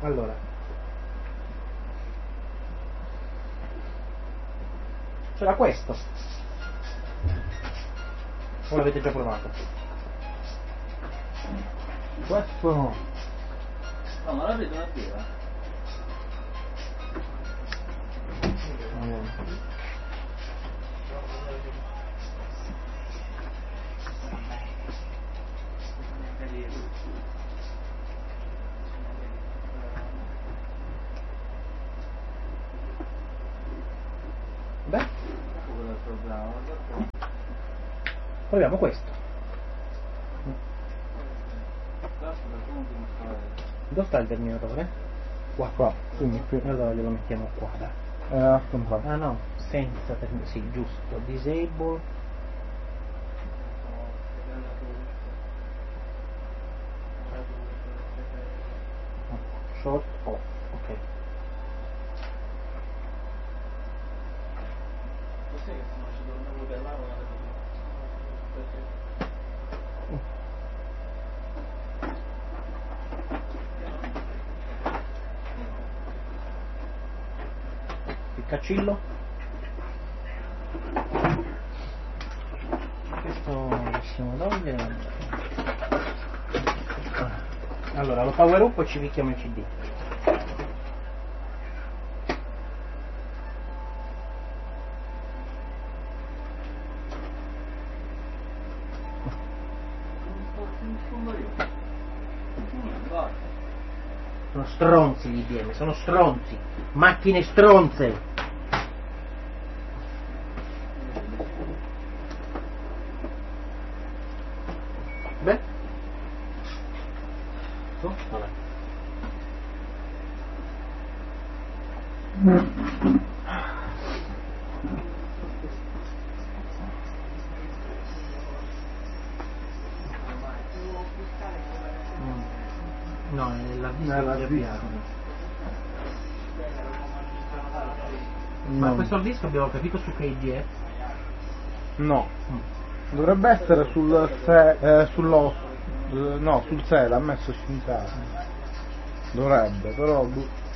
Allora, c'era questo, o l'avete già provato? Questo no. No, ma la vedo una tira. Beh, Proviamo proviamo questo. Dove sta il terminatore? Qua, quindi qui. Allora glielo mettiamo qua, dai. Appunto. Ah no, senza terminatore, sì, giusto. Disable. Short off, ok. Il caccillo. Questo possiamo togliere. Allora lo power up e ci picchiamo il CD. Sono stronzi gli IBM, sono stronzi, macchine stronze. Beh, oh, vabbè. No, è la vista. Ma questo disco abbiamo capito su che IG è? No. Dovrebbe essere sul SEL, ha messo Shinkai. Dovrebbe, però.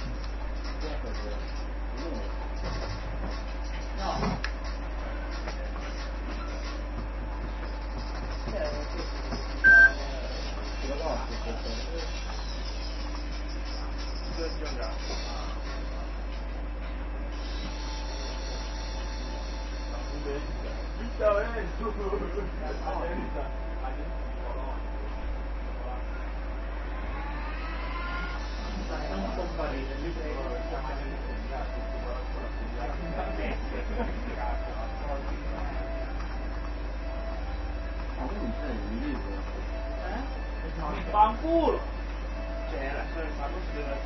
Fanculo! C'era, ma non si deve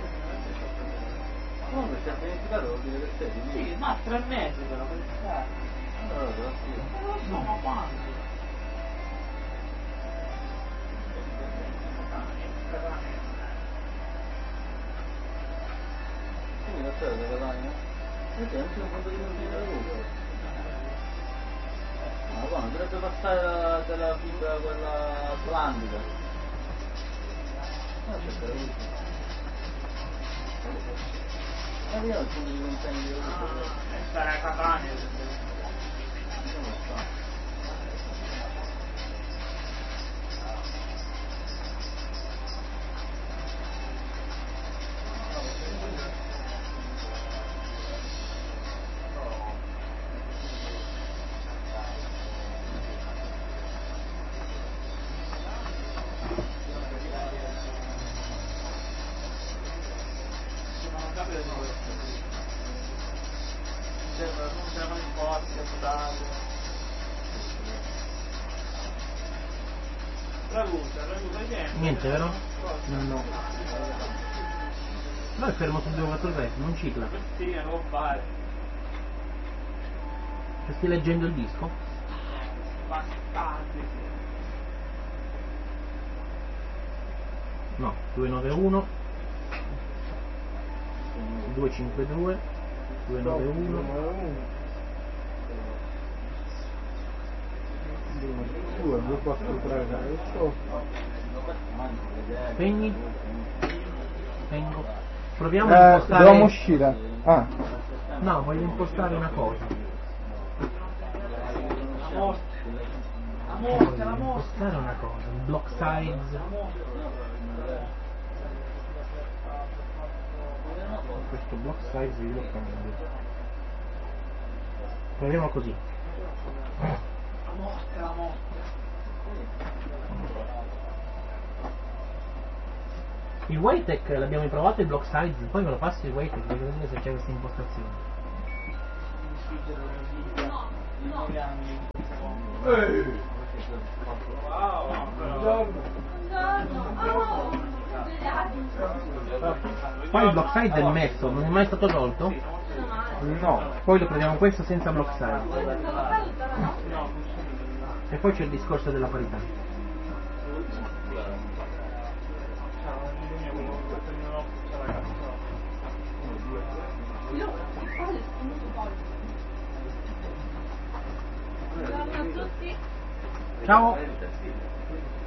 no, mi si è dimenticato di dire che sei di lì. Sì, ma 3 mesi però, per stare. Allora, te lo scrivo. Non lo so, ma quando? Quindi non c'era della Catania? Perché non c'è un punto di vendita luce? Ma guarda, dovrebbe passare della fibra quella splendida. No, c'è la luce. Ma vediamo il punto di vendita di luce. Stare a Catania. Non lo so. Niente, vero? No. No, è fermo sul 243, non cicla. Sì, non lo fare. Stai leggendo il disco? Bastardi. No, 291 252 291 2, 4, 3, spegni Vengo. Proviamo a impostare. Dobbiamo uscire. Ah, No, voglio impostare una cosa. La morte. La Voglio morte, la morte. impostare una cosa. Un block size. Questo block size io lo cambio. Proviamo così. La morte, la morte. Il Waytech l'abbiamo provato, il block size, poi me lo passi il Waytech, voglio vedere se c'è questa impostazione. Poi il block size è messo, non è mai stato tolto? no. Poi lo proviamo questo senza block size. E poi c'è il discorso della parità. Buongiorno a tutti. Ciao!